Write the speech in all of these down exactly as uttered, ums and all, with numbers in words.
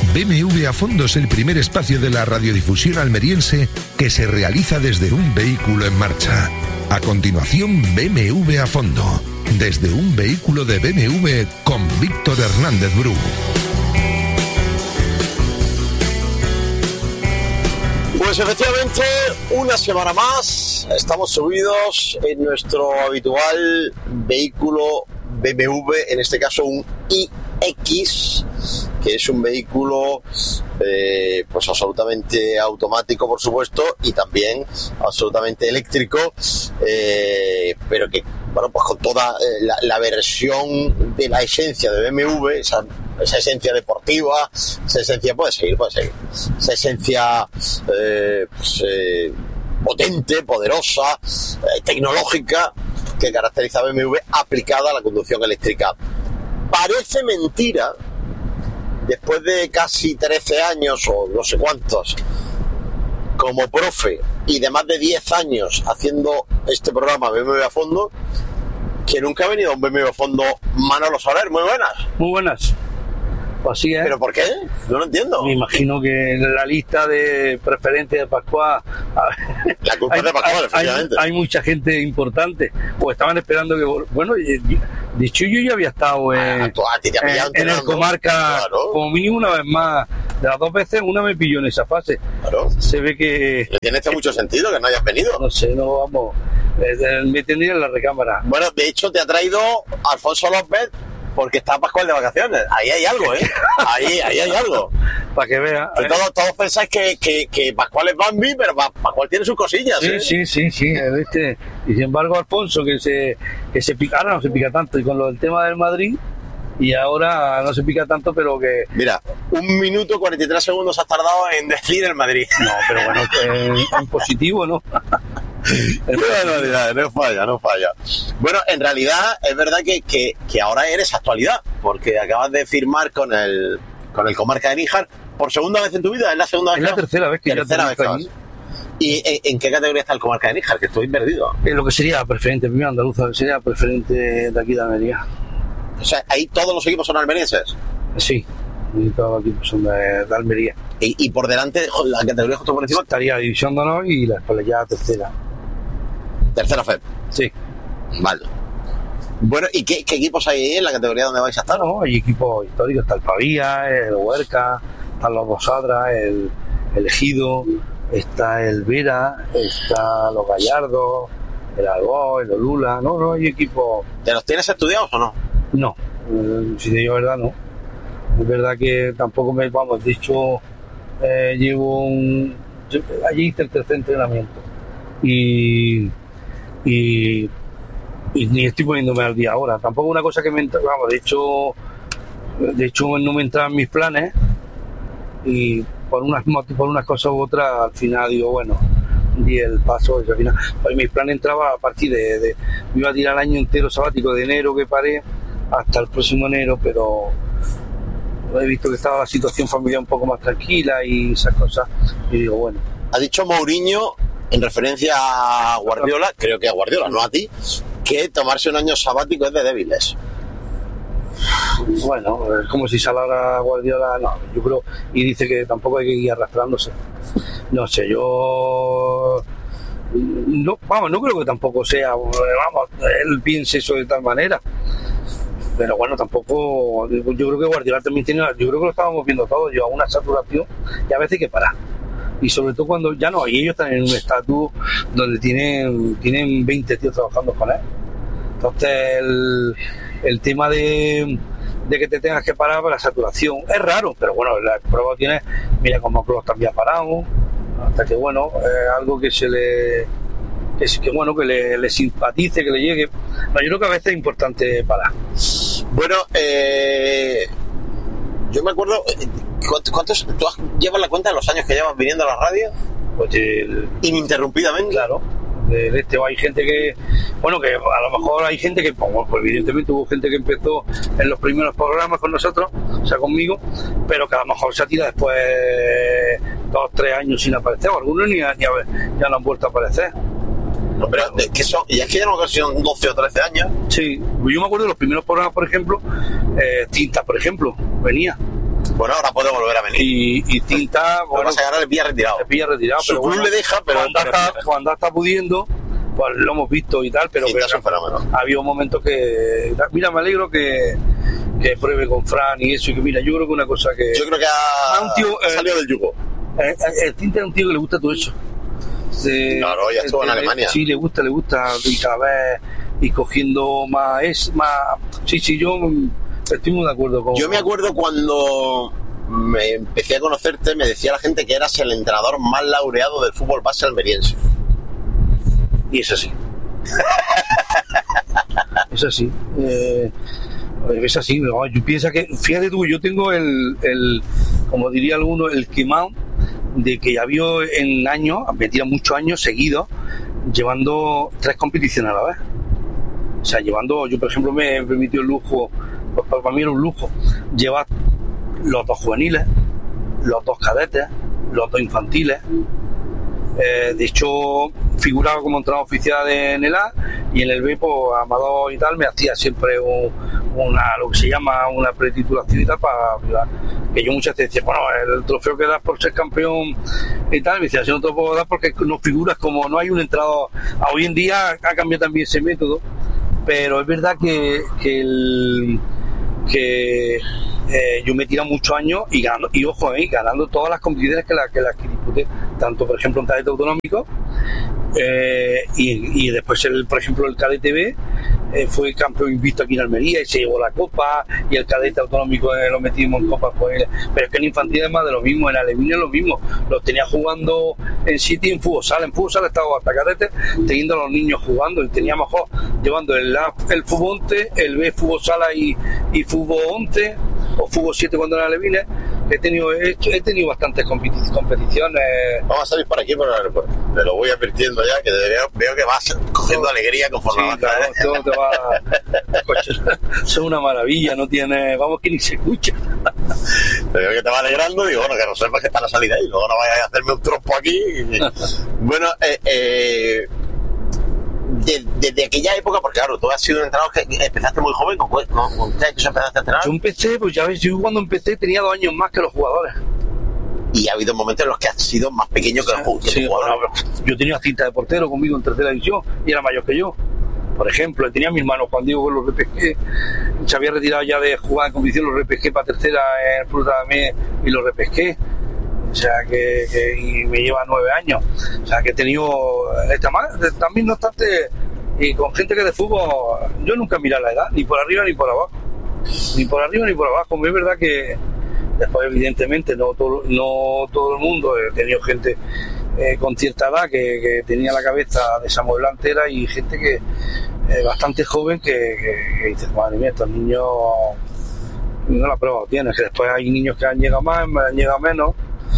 B M W a Fondo es el primer espacio de la radiodifusión almeriense que se realiza desde un vehículo en marcha. A continuación, B M W a Fondo, desde un vehículo de B M W con Víctor Hernández Bru. Pues efectivamente, una semana más, estamos subidos en nuestro habitual vehículo B M W, en este caso un iX, que es un vehículo eh, pues absolutamente automático, por supuesto, y también absolutamente eléctrico, eh, pero que, bueno, pues con toda eh, la, la versión de la esencia de B M W, esa, esa esencia deportiva, esa esencia, puede seguir, puede seguir, esa esencia eh, pues, eh, potente, poderosa, eh, tecnológica, que caracteriza a B M W aplicada a la conducción eléctrica. Parece mentira, después de casi trece años o no sé cuántos como profe y de más de diez años haciendo este programa B M W a Fondo, que nunca ha venido un B M W a Fondo. Manolo Soler, muy buenas. Muy buenas. Pues así es. ¿Pero por qué? No lo entiendo. Me imagino que en la lista de preferentes de Pascual... La culpa es de Pascual, efectivamente. Hay, hay mucha gente importante. Pues estaban esperando que... Bueno, de hecho yo ya había estado en, ah, tú, a ti te ha pillado en, en el Comarca, claro, como mínimo una vez más. De las dos veces, una me pilló en esa fase. Claro. Se ve que... ¿Tiene este mucho sentido que no hayas venido? No sé, no, vamos... Me tendría en la recámara. Bueno, de hecho te ha traído Alfonso López porque está Pascual de vacaciones. Ahí hay algo, ¿eh? Ahí, ahí hay algo. Para que veas. Que todos, todos pensáis que, que, que Pascual es Bambi, pero Pascual tiene sus cosillas, sí, ¿eh? Sí, sí, sí, ¿viste? Y sin embargo Alfonso, que se, que se pica, ahora no se pica tanto, y con lo del tema del Madrid, y ahora no se pica tanto, pero que... Mira, un minuto cuarenta y tres segundos has tardado en decir el Madrid. No, pero bueno, eh, en positivo, ¿no? No, no falla, no falla. Bueno, en realidad es verdad que, que, que ahora eres actualidad, porque acabas de firmar con el con el Comarca de Níjar por segunda vez en tu vida. ¿Es la segunda vez? Es la tercera vez que tercera vez que vas. ¿Y en, en qué categoría está el Comarca de Níjar? Que estoy perdido. Es lo que sería preferente, primero andaluza, sería preferente de aquí de Almería. O sea, ahí todos los equipos son almerienses. Sí, todos los equipos son de, de Almería. Y, y por delante, la categoría justo por encima estaría División de Honor y la después ya tercera. Tercera F E P. Sí. Vale. Bueno, ¿y qué, qué equipos hay ahí en la categoría donde vais a estar? No, hay equipos históricos, está el Pavía, el Huerca, están los Bosadra, el, el Ejido, está el Vera, está los Gallardos, el Algó, el Olula, no, no hay equipos. ¿Te los tienes estudiados o no? No, eh, si te digo verdad, no. Es verdad que tampoco me, vamos, de hecho, eh, llevo un... Yo, allí hice el tercer entrenamiento y... Y, y ni estoy poniéndome al día ahora. Tampoco una cosa que me entra, vamos, de hecho, de hecho no me entraban mis planes y por unas por unas cosas u otras al final digo, bueno, di el paso y al final, pues mis planes entraba a partir de, de me iba a tirar el año entero sabático de enero que paré hasta el próximo enero, pero he visto que estaba la situación familiar un poco más tranquila y esas cosas y digo, bueno. Ha dicho Mourinho, en referencia a Guardiola, creo que a Guardiola, no a ti, que tomarse un año sabático es de débiles. Bueno, es como si salara Guardiola, no, yo creo, y dice que tampoco hay que ir arrastrándose. No sé, yo... No, vamos, no creo que tampoco sea, vamos, él piense eso de tal manera. Pero bueno, tampoco, yo creo que Guardiola también tiene, yo creo que lo estábamos viendo todos, lleva una saturación y a veces hay que parar. Y sobre todo cuando ya no, y ellos están en un estatus donde tienen tienen veinte tíos trabajando con él. Entonces el, el tema de, de que te tengas que parar para la saturación es raro, pero bueno, la prueba tiene, mira cómo Klopp también ha parado, hasta que bueno, es algo que se le que, que bueno, que le, le simpatice, que le llegue. No, yo creo que a veces es importante parar. Bueno, eh, yo me acuerdo, ¿cuántos, ¿tú llevas la cuenta de los años que llevas viniendo a la radio? Pues el, ininterrumpidamente. Claro. De este hay gente que, bueno, que a lo mejor hay gente que, pues, evidentemente hubo gente que empezó en los primeros programas con nosotros, o sea, conmigo, pero que a lo mejor se tira después dos, tres años sin aparecer, o algunos ni, ni a, ya no han vuelto a aparecer. No, pero que son, y es que ya no son doce o trece años. Sí, yo me acuerdo de los primeros programas, por ejemplo, eh, Cinta, por ejemplo, venía. Bueno, ahora puede volver a venir. Y, y Tinta, bueno, vas a ganar el pilla retirado. El pilla retirado, Su pero club bueno, le deja, pero cuando está, cuando está pudiendo, pues lo hemos visto y tal, pero, Tinta pero es un fenómeno. Había un momento que, mira, me alegro que, que pruebe con Fran y eso, y que mira, yo creo que una cosa que... Yo creo que ha, un tío, ha salido eh, del yugo. Eh, el Tinta es un tío que le gusta todo eso. De, claro, ya estuvo en Alemania. Sí, le gusta, le gusta, y cada vez y cogiendo más, es más... Sí, sí, yo estoy muy de acuerdo con... Yo me acuerdo cuando me empecé a conocerte, me decía la gente que eras el entrenador más laureado del fútbol base almeriense. Y es así. Es así. Eh, es así. No, yo pienso que, fíjate tú, yo tengo el, el, como diría alguno, el quemado de que ya vio en años, me tira muchos años seguidos, llevando tres competiciones a la vez. O sea, llevando, yo por ejemplo me permitió el lujo, pues para mí era un lujo, llevar los dos juveniles, los dos cadetes, los dos infantiles. Eh, de hecho, figuraba como entrenador oficial en el A, y en el B, pues Amador y tal, me hacía siempre un, una, lo que se llama una pretitulación y tal, para que yo muchas veces decía, bueno, el trofeo que das por ser campeón y tal, me decía, si no te lo puedo dar porque no figuras como, no hay un entrenador. Hoy en día ha cambiado también ese método, pero es verdad que, que el que eh, yo me he tirado muchos años y ganando, y ojo ahí, ganando todas las competiciones que las que, la que disputé, tanto por ejemplo en cadete autonómico, eh, y, y después el, por ejemplo el cadete B eh, fue campeón invicto aquí en Almería y se llevó la copa, y el cadete autonómico eh, lo metimos en copa, pues, pero es que en infantil es más de lo mismo, en alevín es lo mismo, los tenía jugando en City y en fútbol sala, en fútbol sala estaba hasta cadete teniendo a los niños jugando, y teníamos llevando el, el fútbol once, el B fútbol sala y, y fútbol once o fútbol siete cuando era alevines. He tenido, he, he tenido bastantes competiciones. Vamos a salir por aquí por el aeropuerto. Te lo voy advirtiendo ya, que veo, veo que vas cogiendo no, alegría conforme sí, vas. Claro, ¿eh? Todo te va. Es una maravilla, no tiene. Vamos, que ni se escucha. Te veo que te va alegrando, digo, bueno, que no sepas que está la salida ahí, luego no vayas a hacerme un trompo aquí. Y... bueno, eh. eh... Desde, desde aquella época, porque claro, tú has sido un entrenador que empezaste muy joven, ¿con, con, con qué años empezaste a entrenar? Yo empecé, pues ya ves, yo cuando empecé tenía dos años más que los jugadores. Y ha habido momentos en los que has sido más pequeño que, sí, los, que sí, los jugadores. Bueno, yo tenía cinta de portero conmigo en tercera división y era mayor que yo. Por ejemplo, tenía mis manos Juan Diego con los R P G, se había retirado ya de jugar en competición los R P G para tercera en el Club de Adamé y los R P G. O sea, que, que y me lleva nueve años. O sea, que he tenido esta más, también no obstante, y con gente que de fútbol, yo nunca miré la edad, ni por arriba ni por abajo. Ni por arriba ni por abajo. Es verdad que después, evidentemente, no todo, no todo el mundo, he tenido gente eh, con cierta edad que, que tenía la cabeza desamueblante y gente que eh, bastante joven que, que, que dice, madre mía, estos niños no la prueba tienes, que después hay niños que han llegado más, han llegado menos.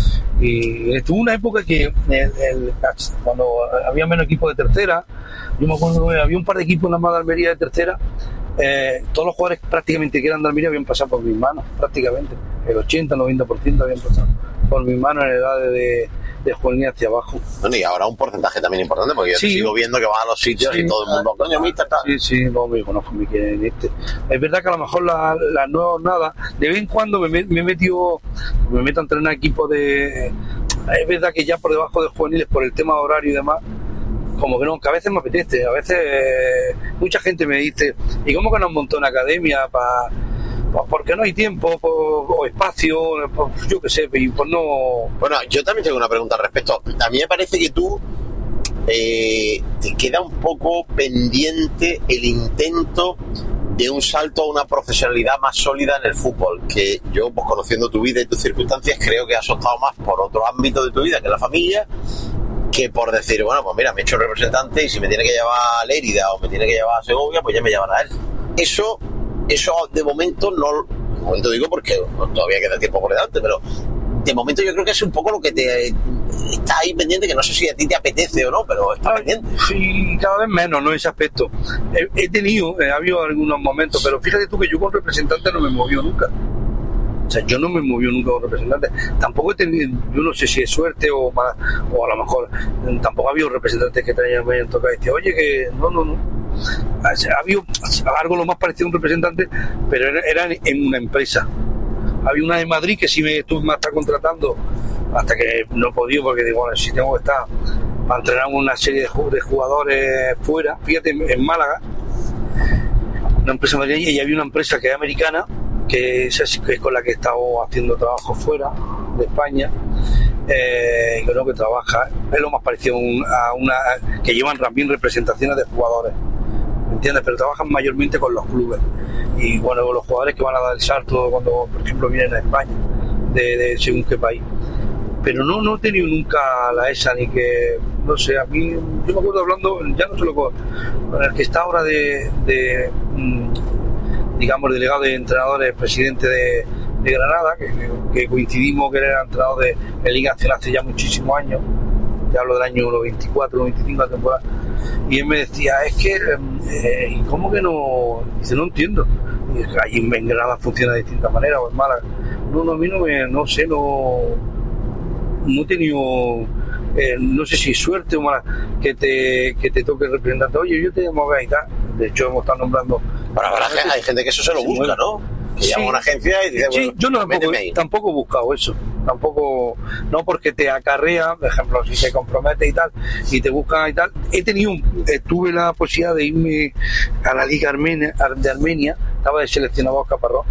Y estuvo una época que el, el, cuando había menos equipos de tercera, yo me acuerdo que había un par de equipos en la más de Almería de tercera, eh, todos los jugadores prácticamente que eran de Almería habían pasado por mis manos, prácticamente el ochenta noventa por ciento habían pasado por mis manos en edad de, de, de juvenil hacia abajo. Bueno, y ahora un porcentaje también importante, porque yo sí, sigo viendo que van a los sitios, sí, y todo el mundo, coño, mister, tal. Sí, sí, no me conozco, me quieren este. Es verdad que a lo mejor las la nuevas nada, de vez en cuando me, me he metido, me meto a entrenar equipos de. Es verdad que ya por debajo de juveniles, por el tema de horario y demás, como que no, que a veces me apetece, a veces eh, mucha gente me dice, ¿y cómo que nos montó una academia para.? Pues porque no hay tiempo por, o espacio, pues yo qué sé, y pues no. Bueno, yo también tengo una pregunta al respecto. A mí me parece que tú eh, te queda un poco pendiente el intento de un salto a una profesionalidad más sólida en el fútbol, que yo, pues conociendo tu vida y tus circunstancias, creo que has optado más por otro ámbito de tu vida, que es la familia, que por decir, bueno, pues mira, me he hecho representante y si me tiene que llevar a Lérida o me tiene que llevar a Segovia, pues ya me llevará a él. Eso Eso de momento no, de momento digo porque todavía queda tiempo por delante, pero de momento yo creo que es un poco lo que te está ahí pendiente, que no sé si a ti te apetece o no, pero está pendiente. Sí, cada vez menos, ¿no? Ese aspecto. He, he tenido, eh, ha habido algunos momentos, pero fíjate tú que yo con representante no me movió nunca. O sea, yo no me movió nunca con representante. Tampoco he tenido, yo no sé si es suerte o más, o a lo mejor tampoco ha habido representantes que traían me tocado y decían, oye, que no, no, no. Ha habido algo lo más parecido a un representante, pero era, era en una empresa. Había una de Madrid que sí me estuve más está contratando hasta que no he podido, porque digo, bueno, si tengo que estar para entrenar una serie de jugadores fuera. Fíjate, en Málaga, una empresa madrileña, y había una empresa que es americana, que es, que es con la que he estado haciendo trabajo fuera de España, eh, y creo que trabaja, es lo más parecido a una, que llevan también representaciones de jugadores, ¿me entiendes? Pero trabajan mayormente con los clubes, y bueno, con los jugadores que van a dar el salto cuando, por ejemplo, vienen a España, de, de según qué país. Pero no, no he tenido nunca la esa, ni que, no sé, a mí, yo me acuerdo hablando, ya no solo con, con el que está ahora de, de digamos, delegado de entrenadores, presidente de, de Granada, que, que coincidimos, que era entrenador de, de Liga Nacional hace ya muchísimos años, ya hablo del año veinticuatro, veinticinco de la temporada, y él me decía, es que, eh, ¿y cómo que no? Dice, no entiendo. Y allí en Granada funciona de distintas maneras, o en Málaga. No, no, a mí no me, no sé, no... no he tenido, eh, no sé si suerte o mala, que te, que te toque el representante, oye, yo te llamo a y tal. De hecho, hemos estado nombrando. Para la gente, hay gente que eso se lo busca, ¿no? Que sí, llama a una agencia y dice, sí, bueno, yo no tampoco, tampoco he buscado eso. Tampoco, no porque te acarrea, por ejemplo, si te compromete y tal, y te buscan y tal. He tenido, eh, tuve la posibilidad de irme a la Liga Armenia, de Armenia, estaba de seleccionador Caparrós.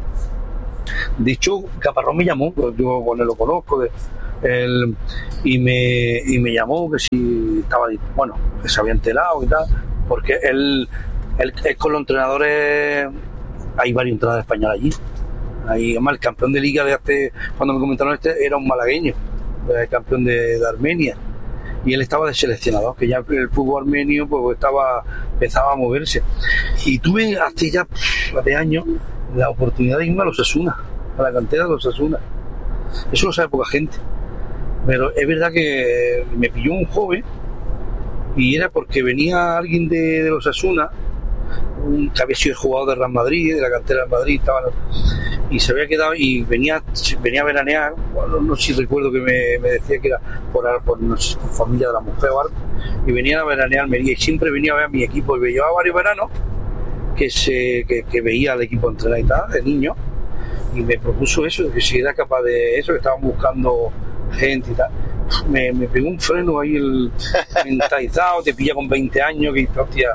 De hecho, Caparrós me llamó, yo bueno, lo conozco, de, el, y, me, y me llamó que si estaba, bueno, que se había enterado y tal, porque él, él es con los entrenadores, hay varios entrenadores españoles allí. Ahí, además, el campeón de liga de hace, cuando me comentaron este, era un malagueño, el campeón de, de Armenia, y él estaba de seleccionador, que ya el fútbol armenio pues estaba, empezaba a moverse. Y tuve hace ya de años la oportunidad de irme a los Osasuna, a la cantera de los Osasuna. Eso lo sabe poca gente, pero es verdad que me pilló un joven, y era porque venía alguien de, de los Osasuna, un que había sido jugador de Real Madrid, de la cantera de Madrid, estaba, y se había quedado y venía venía a veranear. Bueno, no sé si recuerdo que me, me decía que era por, por, no sé, por familia de la mujer o algo, y venía a veranear a Almería, y siempre venía a ver a mi equipo, y me llevaba varios veranos que, se, que, que veía al equipo entrenar y tal, de niño, y me propuso eso, que si era capaz de eso, que estaban buscando gente y tal. Me, me pegó un freno ahí el mentalizado, te pilla con veinte años, que hostia,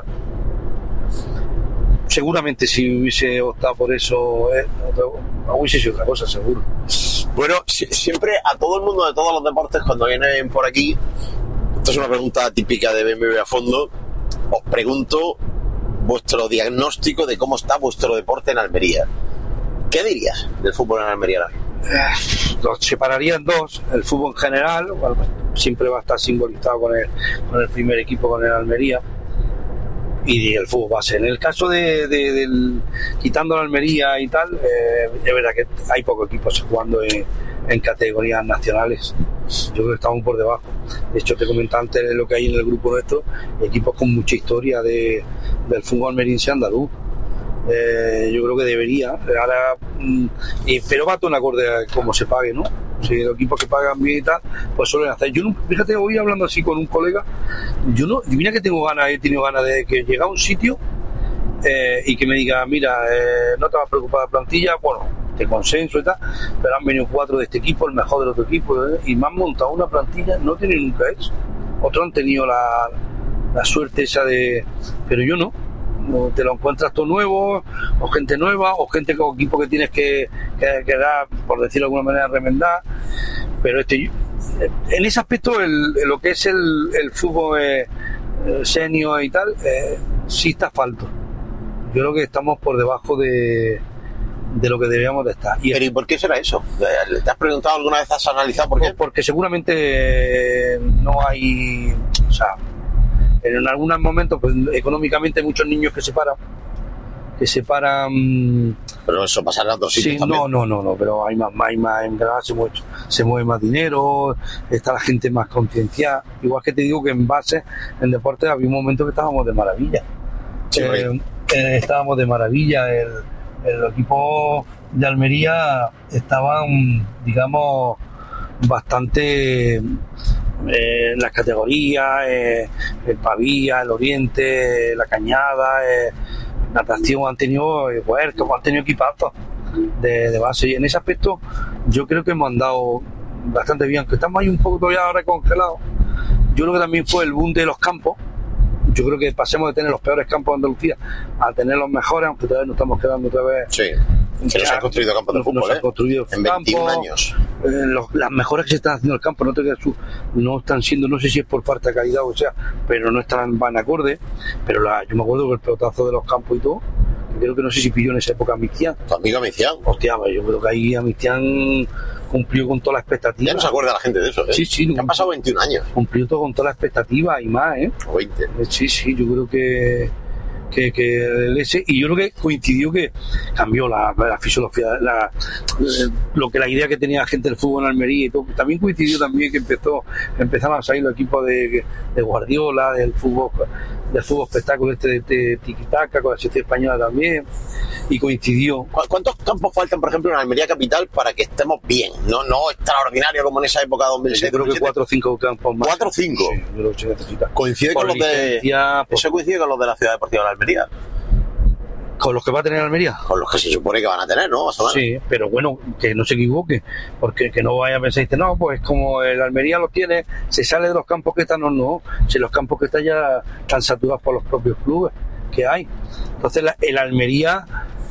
seguramente si hubiese optado por eso, eh, hubiese sido otra cosa, seguro. Bueno, si, siempre a todo el mundo de todos los deportes, cuando vienen por aquí, esto es una pregunta típica de B M W a fondo, os pregunto vuestro diagnóstico de cómo está vuestro deporte en Almería. ¿Qué dirías del fútbol en Almería ahora mismo? Lo separaría en dos. El fútbol en general, bueno, siempre va a estar simbolizado con el, con el primer equipo, con el Almería, y el fútbol base. En el caso de, de, del quitando la Almería y tal, eh, es verdad que hay pocos equipos jugando en, en categorías nacionales. Yo creo que estamos por debajo. De hecho, te comenté antes lo que hay en el grupo nuestro, equipos con mucha historia de, del fútbol almeriense andaluz. Eh, yo creo que debería ahora, mm, y, pero va todo en acorde a cómo se pague, ¿no? Si los equipos que pagan bien y tal, pues suelen hacer. Yo no, fíjate, hoy hablando así con un colega, yo no, mira que tengo ganas, he tenido ganas de que llegue a un sitio eh, y que me diga, mira, eh, no te vas a preocupar de plantilla, bueno, de consenso y tal, pero han venido cuatro de este equipo, el mejor del otro equipo, ¿eh? Y me han montado una plantilla, no he tenido nunca eso. Otros han tenido la, la suerte esa de, pero yo no. No, te lo encuentras todo nuevo, o gente nueva, o gente con equipo que tienes que, que, que dar, por decirlo de alguna manera, remendar. Pero este, en ese aspecto, el, lo que es el, el fútbol eh, senior y tal, eh, sí está falto. Yo creo que estamos por debajo de, de lo que deberíamos de estar. Y ¿Pero y por qué será eso? ¿Te has preguntado alguna vez, has analizado por qué? Porque seguramente no hay, o sea, en algunos momentos, pues económicamente hay muchos niños que se paran, que se paran. Pero eso pasará en otros sitios sí, también. No, no, no, no, pero hay más, hay más en Granada se mueve, se mueve más dinero, está la gente más concienciada. Igual que te digo que en base, en deporte, había un momento que estábamos de maravilla. Sí, eh, eh, estábamos de maravilla. El, el equipo de Almería estaban, digamos, bastante eh, en las categorías, eh, el Pavía, el Oriente, la Cañada, eh, natación, han tenido eh, huertos, han tenido equipazos. de, de base. Y en ese aspecto yo creo que hemos andado bastante bien, aunque estamos ahí un poco todavía ahora congelados. Yo creo que también fue el boom de los campos. Yo creo que pasemos de tener los peores campos de Andalucía a tener los mejores, aunque todavía nos estamos quedando otra vez. Sí, que no se han construido campos de fútbol, no se ¿eh? han construido en veintiún años. Eh, los, las mejoras que se están haciendo en el campo no, te su, no están siendo, no sé si es por falta de calidad o sea, pero no están van acorde. Pero la, yo me acuerdo que el pelotazo de los campos y todo, creo que no sé si pilló en esa época a Micián. ¿Tu amigo Micián? Hostia, yo creo que ahí a Micián cumplió con todas las expectativas. Ya no se acuerda la gente de eso, ¿eh? Sí, sí. No, han pasado veintiún años. Cumplió todo con todas las expectativas y más, ¿eh? O veinte. Sí, sí, yo creo que que, que el ese, y yo creo que coincidió que cambió la, la fisiología, la, lo que la idea que tenía la gente del fútbol en Almería y todo. También coincidió también que empezó empezaron a salir los equipos de, de Guardiola, del fútbol del fútbol espectáculo este de, de tiquitaca con la selección española también, y coincidió. ¿Cuántos campos faltan, por ejemplo, en Almería capital para que estemos bien? No, no extraordinario como en esa época dos mil seis. Yo creo que cuatro o cinco campos más. ¿Cuatro o cinco? Sí, yo creo que se necesita. Coincide con los de... Por... Eso coincide con los de la Ciudad Deportiva de Almería. ¿Con los que va a tener Almería? Con los que se supone que van a tener, ¿no? Sí, pero bueno, que no se equivoque, porque que no vaya a pensar, dice, no, pues como el Almería los tiene, se sale de los campos que están, no, no, si los campos que están ya están saturados por los propios clubes que hay. Entonces la, el Almería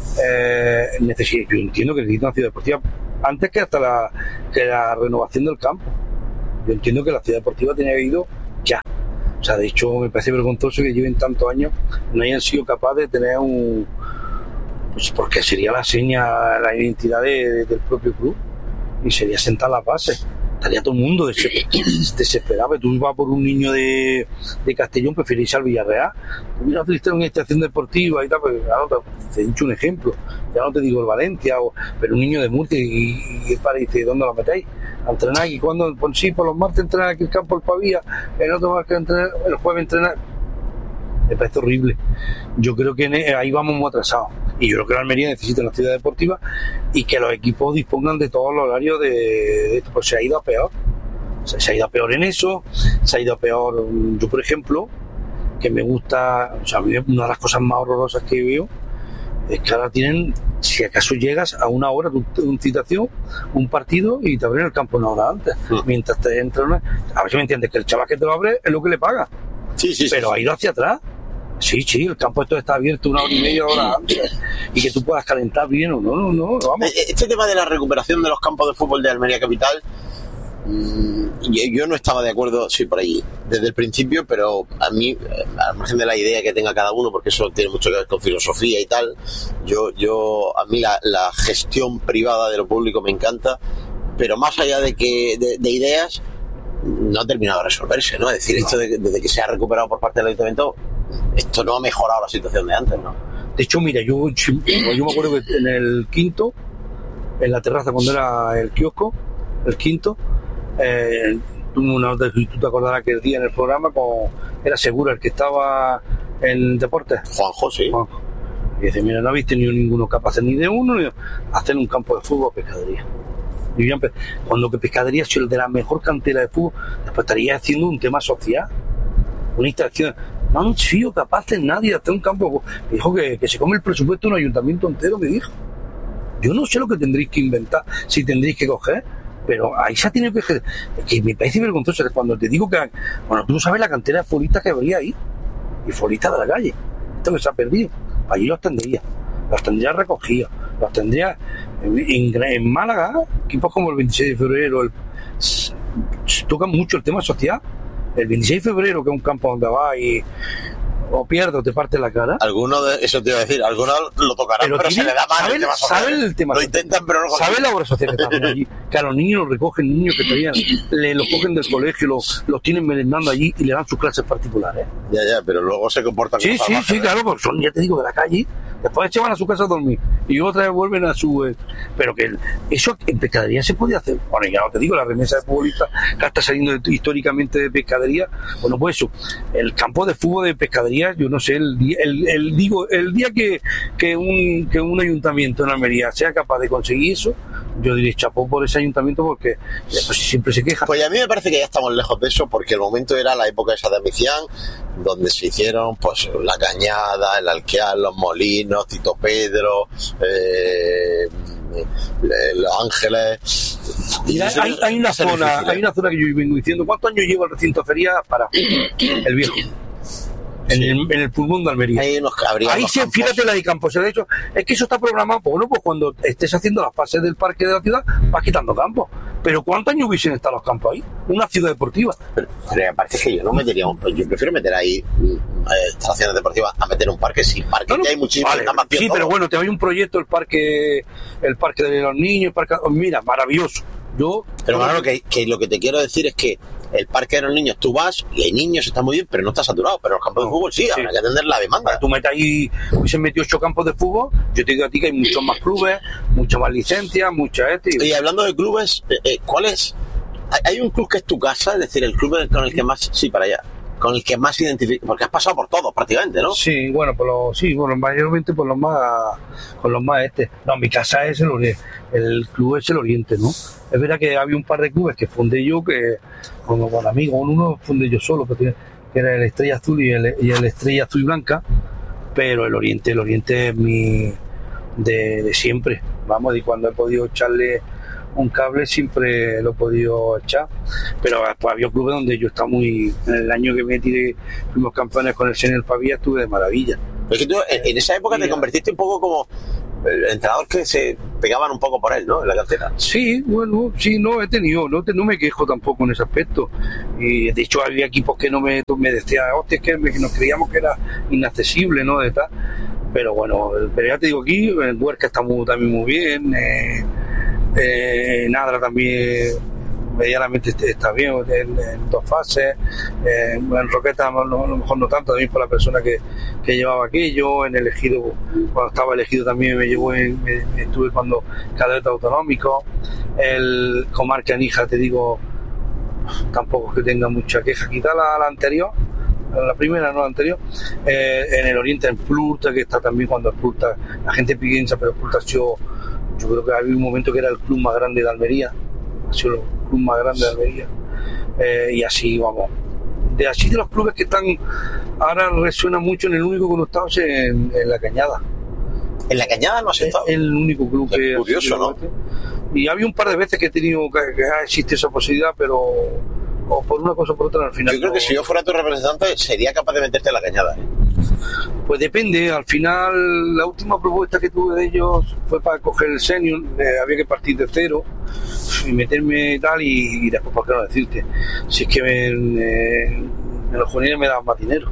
eh, necesita, yo entiendo que necesita una ciudad deportiva antes que hasta la, que la renovación del campo. Yo entiendo que la ciudad deportiva tenía que ir ya. O sea, de hecho, me parece vergonzoso que lleven tantos años no hayan sido capaces de tener un... Pues porque sería la seña, la identidad de, de, del propio club y sería sentar las bases. Estaría todo el mundo desesperado. Tú vas por un niño de, de Castellón, preferís ir al Villarreal. Mira, tú en una estación deportiva y tal, pues claro, te, te he dicho un ejemplo. Ya no te digo el Valencia, o, pero un niño de Murcia y, y el padre dice, ¿dónde lo metéis? A entrenar, y cuando, pues sí, por los martes entrenar aquí el campo del Pavía, el otro martes entrenar, el jueves entrenar. Me parece horrible. Yo creo que ahí vamos muy atrasados. Y yo creo que la Almería necesita una ciudad deportiva y que los equipos dispongan de todos los horarios de esto, pues se ha ido a peor. Se, se ha ido a peor en eso, se ha ido a peor. Yo, por ejemplo, que me gusta, o sea, una de las cosas más horrorosas que veo es que ahora tienen, si acaso llegas a una hora de una citación, un partido y te abren el campo una hora antes. Sí. Mientras te entra una. A ver si me entiendes, que el chaval que te lo abre es lo que le paga. Sí, sí, pero sí, ha ido hacia atrás. Sí, sí, el campo esto está abierto una hora y media, hora antes, y que tú puedas calentar bien o no, no, no, vamos. Este tema de la recuperación de los campos de fútbol de Almería Capital, mmm, yo no estaba de acuerdo, sí, por ahí, desde el principio, pero a mí, al margen de la idea que tenga cada uno, porque eso tiene mucho que ver con filosofía y tal, yo, yo a mí la, la gestión privada de lo público me encanta, pero más allá de que de, de ideas, no ha terminado de resolverse, ¿no? Es decir, esto de, desde que se ha recuperado por parte del Ayuntamiento, esto no ha mejorado la situación de antes, ¿no? De hecho, mira, yo, yo me acuerdo que en el quinto, en la terraza cuando era el kiosco, el quinto, eh, tuve una nota, tú te acordarás que el día en el programa con, era Segura el que estaba en deportes. Juanjo, sí. Juanjo. Y dice, mira, no habéis tenido ninguno capaz ni de uno, ni de hacer un campo de fútbol o pescadería. Y yo, cuando que pescadería es el de la mejor cantera de fútbol, después estaría haciendo un tema social, una instalación. No han sido capaces nadie de hacer un campo. Me dijo que, que se come el presupuesto de un ayuntamiento entero, me dijo. Yo no sé lo que tendréis que inventar, si tendréis que coger, pero ahí se ha tenido que... que me parece vergonzoso cuando te digo que... Bueno, tú no sabes la cantera de futbolistas que habría ahí, y futbolistas de la calle, esto que se ha perdido. Allí los tendría, los tendría recogidos, los tendría en, en Málaga, equipos como el veintiséis de febrero, el, se toca mucho el tema social. El veintiséis de febrero, que es un campo donde vas y o pierdes o te parte la cara. Algunos, de, eso te iba a decir, algunos lo tocarán, pero, pero se le da mal el tema social. ¿Saben el tema Lo intentan, pero no lo ¿Saben la obra social que están allí? Que a los niños los recogen, niños que traían, le, los cogen del colegio, los, los tienen merendando allí y le dan sus clases particulares. Ya, ya, pero luego se comportan Sí, como sí, salvajes, sí, ¿eh? claro, porque son, ya te digo, de la calle. Después se van a su casa a dormir y otra vez vuelven a su... Eh, pero que el, eso en pescadería se podía hacer. Bueno, ya no te digo, la remesa de futbolistas que está saliendo de, históricamente de pescadería. Bueno, pues eso, el campo de fútbol de pescadería, yo no sé, el día, el, el, digo, el día que, que, un, que un ayuntamiento en Almería sea capaz de conseguir eso, yo diré chapó por ese ayuntamiento porque pues, siempre se queja. Pues a mí me parece que ya estamos lejos de eso, porque el momento era la época esa de Micián, donde se hicieron pues la Cañada, el Alquear, los Molinos, Tito Pedro, eh, Los Ángeles. Y hay, hay, hay una zona, hay una zona que yo vengo diciendo, ¿cuántos años lleva el recinto feria para el viejo? En, sí. el, en el pulmón de Almería. Ahí, unos, ahí sí, fíjate la de campos. De hecho, es que eso está programado. Pues bueno, pues cuando estés haciendo las fases del parque de la ciudad, vas quitando campos. Pero ¿cuántos años hubiesen estado los campos ahí? Una ciudad deportiva. Pero, pero me parece que yo no metería un, yo prefiero meter ahí eh, instalaciones deportivas a meter un parque. Sí, parque no, no, que hay muchísimos. Vale, sí, todo. Pero bueno, te hay un proyecto, el parque, el parque de los niños, el parque, mira, maravilloso. Yo. Pero claro, que, que lo que te quiero decir es que el parque de los niños, tú vas y hay niños, está muy bien, pero no está saturado. Pero los campos de fútbol sí, sí. Habrá que atender la demanda. Para tú metes ahí, hubiesen metido ocho campos de fútbol, yo te digo a ti que hay muchos más clubes, muchas más licencias, muchas este. Y hablando de clubes, eh, eh, ¿cuál es? Hay un club que es tu casa, es decir, el club con el que más, sí, para allá, con el que más identifica, porque has pasado por todos prácticamente, ¿no? Sí, bueno, por los, sí, bueno, mayormente por los más, con los más este. No, mi casa es el Oriente, el club es el Oriente, ¿no? Es verdad que había un par de clubes que fundé yo, que con, con amigos, uno fundé yo solo, que era el Estrella Azul y el, y el Estrella Azul y Blanca, pero el Oriente, el Oriente es mi, de, de siempre, vamos, y cuando he podido echarle un cable siempre lo he podido echar, pero pues, había clubes donde yo estaba muy, en el año que me tiré, fuimos campeones con el Senior Pavía, estuve de maravilla. Pero es que tú en, en esa época te convertiste un poco como el entrenador que se pegaban un poco por él, ¿no? En la cantera. Sí, bueno, sí, no he tenido, no, te, no me quejo tampoco en ese aspecto. Y de hecho había equipos que no me, me decían, hostia, es que nos creíamos que era inaccesible, ¿no? De tal. Pero bueno, pero ya te digo, aquí en Huerca está muy, también muy bien, eh, eh, Nadra también medianamente está bien en, en dos fases, eh, en Roqueta a lo mejor no tanto, también por la persona que, que llevaba aquello, en el Ejido, cuando estaba elegido también me llevó, en, me, estuve cuando cadete autonómico, el Comarca Níjar, te digo, tampoco es que tenga mucha queja, quita la, la anterior, la primera, no la anterior, eh, en el Oriente, en Plurta, que está también cuando Plurta, la gente piensa, pero Plurta ha sido, yo creo que había un momento que era el club más grande de Almería, ha sido el club más grande de Almería, eh, y así vamos. De así de los clubes que están, ahora resuena mucho en el único que no estaba en, en La Cañada. ¿En La Cañada no has estado? Es el único club es que... curioso, ¿no? Y había un par de veces que he tenido que, que existe esa posibilidad, pero o por una cosa o por otra al final. Yo creo no... que si yo fuera tu representante sería capaz de meterte en La Cañada, ¿eh? Pues depende, al final la última propuesta que tuve de ellos fue para coger el senior, eh, había que partir de cero y meterme tal y, y después, ¿por qué no decirte? Si es que me, eh, en los juveniles me daban más dinero.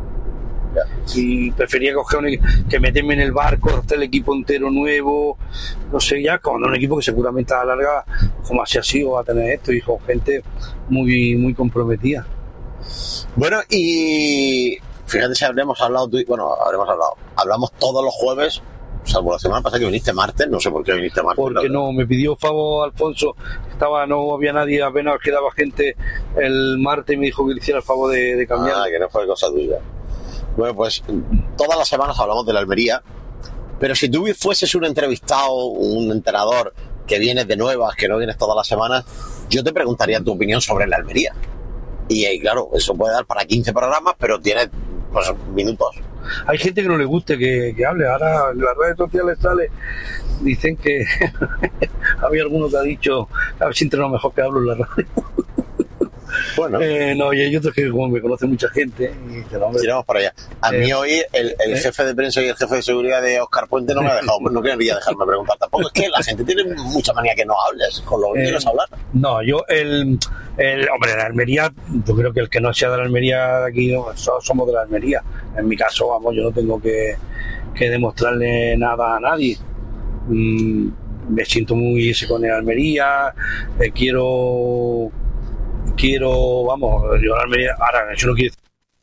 Ya. Y prefería coger un, que meterme en el barco, hacer el equipo entero nuevo, no sé, ya con un equipo que seguramente a la larga, como así así, va a tener esto y con gente muy, muy comprometida. Bueno, y fíjate si habremos hablado tú y, bueno, habremos hablado, hablamos todos los jueves, salvo la semana pasada que viniste martes, no sé por qué viniste martes. Porque no, me pidió favor Alfonso, estaba, no había nadie, apenas quedaba gente el martes y me dijo que le hiciera el favor de, de cambiar. Ah, que no fue cosa tuya. Bueno, pues todas las semanas hablamos de la Almería, pero si tú fueses un entrevistado, un entrenador que vienes de nuevas, que no vienes todas las semanas, yo te preguntaría tu opinión sobre la Almería. Y, y claro, eso puede dar para quince programas, pero tienes pues, minutos. Hay gente que no le guste que, que hable. Ahora en las redes sociales sale, dicen que había alguno que ha dicho, a ver si entreno mejor que hablo en la radio. Bueno. Eh, no, y hay otros que como me conoce mucha gente. Y que no, tiramos para allá. A eh, mí hoy el, el eh, jefe de prensa y el jefe de seguridad de Óscar Puente no me ha dejado, no quería dejarme preguntar tampoco. Es que la gente tiene mucha manía que no hables, con lo que eh, quieres hablar. No, yo, el, el hombre, de la Almería, yo creo que el que no sea de la Almería de aquí, no, somos de la Almería. En mi caso, vamos, yo no tengo que, que demostrarle nada a nadie. Mm, me siento muy ese con el Almería, eh, quiero... Quiero, vamos, yo Almería, ahora yo no quiero.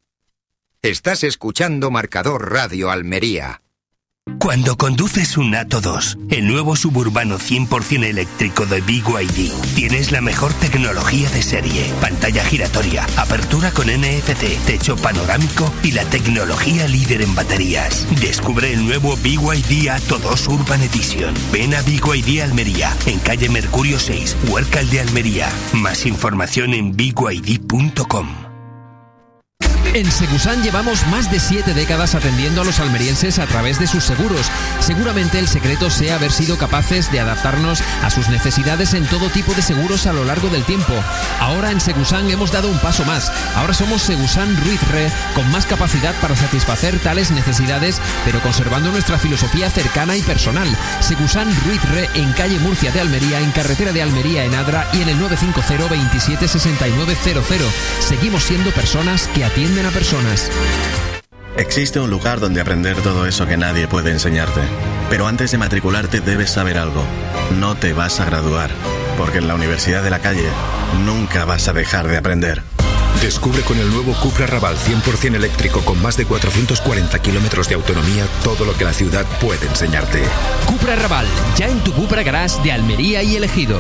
Estás escuchando Marcador Radio Almería. Cuando conduces un Atto dos, el nuevo suburbano cien por ciento eléctrico de B Y D, tienes la mejor tecnología de serie, pantalla giratoria, apertura con N F C, techo panorámico y la tecnología líder en baterías. Descubre el nuevo B Y D Atto dos Urban Edition. Ven a B Y D Almería, en calle Mercurio seis, Huércal de Almería. Más información en b y d punto com. En Segusan llevamos más de siete décadas atendiendo a los almerienses a través de sus seguros. Seguramente el secreto sea haber sido capaces de adaptarnos a sus necesidades en todo tipo de seguros a lo largo del tiempo. Ahora en Segusan hemos dado un paso más. Ahora somos Segusan Ruiz Re, con más capacidad para satisfacer tales necesidades, pero conservando nuestra filosofía cercana y personal. Segusan Ruiz Re, en calle Murcia de Almería, en carretera de Almería en Adra y en el nueve cinco cero, veintisiete, sesenta y nueve cero cero. Seguimos siendo personas que atienden a personas. Existe un lugar donde aprender todo eso que nadie puede enseñarte. Pero antes de matricularte debes saber algo. No te vas a graduar, porque en la Universidad de la Calle nunca vas a dejar de aprender. Descubre con el nuevo Cupra Raval cien por ciento eléctrico con más de cuatrocientos cuarenta kilómetros de autonomía todo lo que la ciudad puede enseñarte. Cupra Raval, ya en tu Cupra Garage de Almería y El Ejido.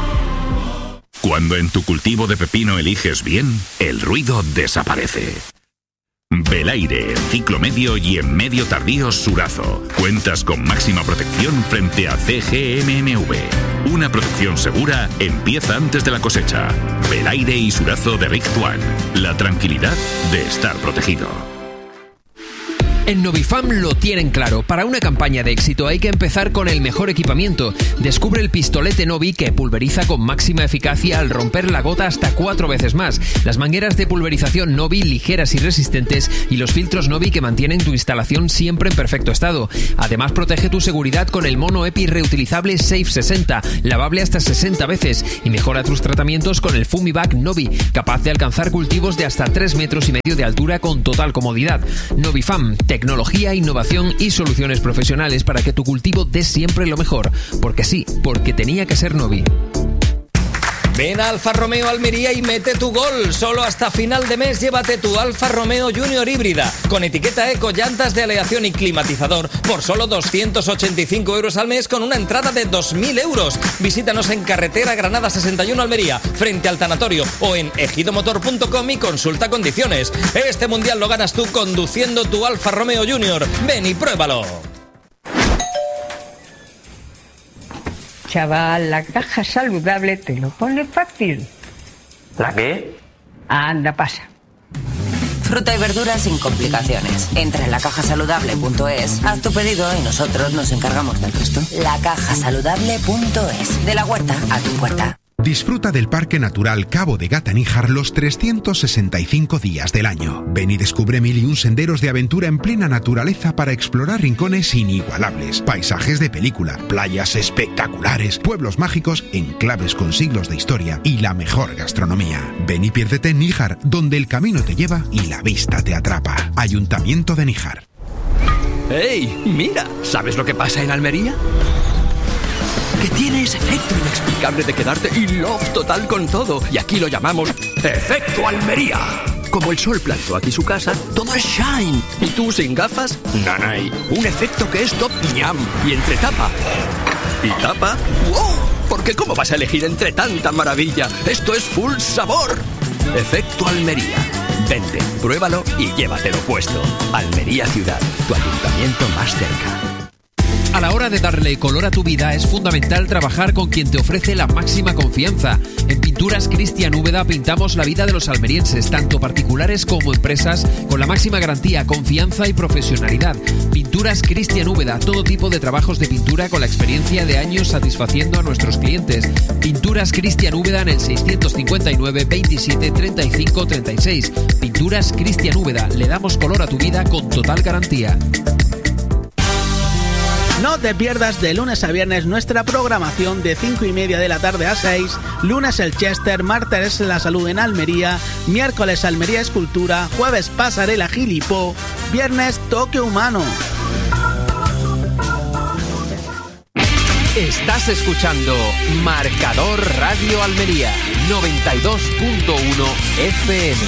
Cuando en tu cultivo de pepino eliges bien, el ruido desaparece. Belaire, en ciclo medio y en medio tardío Surazo. Cuentas con máxima protección frente a C G M M V. Una protección segura empieza antes de la cosecha. Belaire y Surazo de Richt One. La tranquilidad de estar protegido. En Novifam lo tienen claro. Para una campaña de éxito hay que empezar con el mejor equipamiento. Descubre el pistolete Novi, que pulveriza con máxima eficacia al romper la gota hasta cuatro veces más. Las mangueras de pulverización Novi, ligeras y resistentes, y los filtros Novi, que mantienen tu instalación siempre en perfecto estado. Además, protege tu seguridad con el mono EPI reutilizable Safe sesenta, lavable hasta sesenta veces, y mejora tus tratamientos con el Fumivac Novi, capaz de alcanzar cultivos de hasta tres metros y medio de altura con total comodidad. Novifam, tecnología, innovación y soluciones profesionales para que tu cultivo dé siempre lo mejor. Porque sí, porque tenía que ser Novi. Ven a Alfa Romeo Almería y mete tu gol. Solo hasta final de mes llévate tu Alfa Romeo Junior híbrida con etiqueta eco, llantas de aleación y climatizador por solo doscientos ochenta y cinco euros al mes con una entrada de dos mil euros. Visítanos en carretera Granada sesenta y uno Almería, frente al tanatorio, o en ejidomotor punto com y consulta condiciones. Este mundial lo ganas tú conduciendo tu Alfa Romeo Junior. Ven y pruébalo. Chaval, la caja saludable te lo pone fácil. ¿La qué? Anda, pasa. Fruta y verduras sin complicaciones. Entra en la caja saludable punto es, haz tu pedido y nosotros nos encargamos del resto. la caja saludable punto es. De la huerta a tu puerta. Disfruta del Parque Natural Cabo de Gata-Níjar los trescientos sesenta y cinco días del año. Ven y descubre mil y un senderos de aventura en plena naturaleza para explorar rincones inigualables, paisajes de película, playas espectaculares, pueblos mágicos, enclaves con siglos de historia y la mejor gastronomía. Ven y piérdete en Níjar, donde el camino te lleva y la vista te atrapa. Ayuntamiento de Níjar. ¡Ey! Mira, ¿sabes lo que pasa en Almería? Que tiene ese efecto inexplicable de quedarte in love total con todo. Y aquí lo llamamos Efecto Almería. Como el sol plantó aquí su casa, todo es shine. ¿Y tú sin gafas? Nanay. Un efecto que es top ñam. Y entre tapa y tapa, ¡wow! Porque ¿cómo vas a elegir entre tanta maravilla? Esto es full sabor. Efecto Almería. Vente, pruébalo y llévatelo puesto. Almería Ciudad, tu ayuntamiento más cerca. A la hora de darle color a tu vida es fundamental trabajar con quien te ofrece la máxima confianza. En Pinturas Cristian Úbeda pintamos la vida de los almerienses, tanto particulares como empresas, con la máxima garantía, confianza y profesionalidad. Pinturas Cristian Úbeda, todo tipo de trabajos de pintura con la experiencia de años satisfaciendo a nuestros clientes. Pinturas Cristian Úbeda en el seiscientos cincuenta y nueve, veintisiete, treinta y cinco, treinta y seis. Pinturas Cristian Úbeda, le damos color a tu vida con total garantía. No te pierdas de lunes a viernes nuestra programación de cinco y media de la tarde a seis, lunes el Chester, martes la salud en Almería, miércoles Almería Escultura, jueves Pasarela Gilipó, viernes Toque Humano. Estás escuchando Marcador Radio Almería, noventa y dos punto uno F M.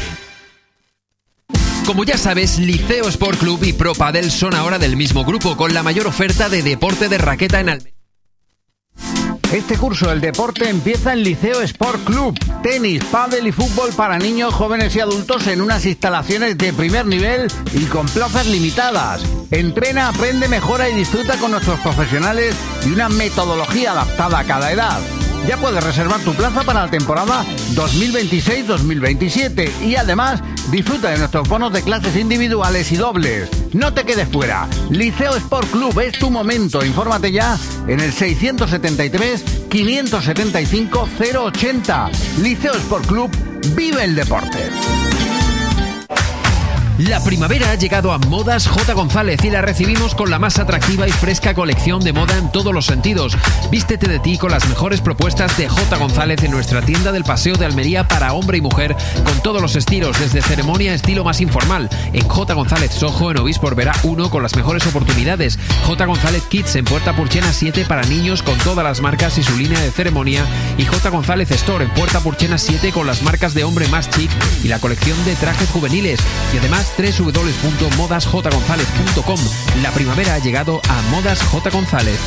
Como ya sabes, Liceo Sport Club y Pro Padel son ahora del mismo grupo, con la mayor oferta de deporte de raqueta en Almería. Este curso del deporte empieza en Liceo Sport Club. Tenis, pádel y fútbol para niños, jóvenes y adultos en unas instalaciones de primer nivel y con plazas limitadas. Entrena, aprende, mejora y disfruta con nuestros profesionales y una metodología adaptada a cada edad. Ya puedes reservar tu plaza para la temporada dos mil veintiséis dos mil veintisiete y además disfruta de nuestros bonos de clases individuales y dobles. No te quedes fuera. Liceo Sport Club es tu momento. Infórmate ya en el seiscientos setenta y tres quinientos setenta y cinco cero ochenta. Liceo Sport Club, vive el deporte. La primavera ha llegado a Modas J. González y la recibimos con la más atractiva y fresca colección de moda en todos los sentidos. Vístete de ti con las mejores propuestas de J. González en nuestra tienda del Paseo de Almería para hombre y mujer, con todos los estilos, desde ceremonia a estilo más informal. En J. González Soho, en Obispo Orbera uno, con las mejores oportunidades. J. González Kids en Puerta Purchena siete para niños con todas las marcas y su línea de ceremonia. Y J. González Store en Puerta Purchena siete con las marcas de hombre más chic y la colección de trajes juveniles. Y además doble u doble u doble u punto modas j gonzález punto com. La primavera ha llegado a Modas J. González.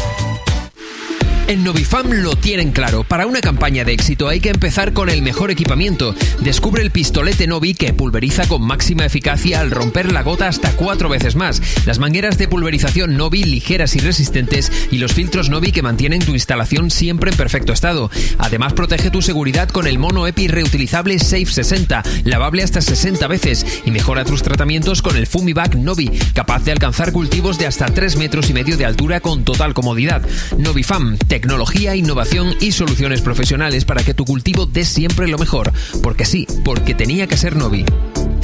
En Novifam lo tienen claro. Para una campaña de éxito hay que empezar con el mejor equipamiento. Descubre el pistolete Novi que pulveriza con máxima eficacia al romper la gota hasta cuatro veces más. Las mangueras de pulverización Novi ligeras y resistentes y los filtros Novi que mantienen tu instalación siempre en perfecto estado. Además protege tu seguridad con el mono EPI reutilizable Safe sesenta, lavable hasta sesenta veces, y mejora tus tratamientos con el Fumivac Novi, capaz de alcanzar cultivos de hasta tres metros y medio de altura con total comodidad. Novifam, tecnología, innovación y soluciones profesionales para que tu cultivo dé siempre lo mejor. Porque sí, porque tenía que ser Novi.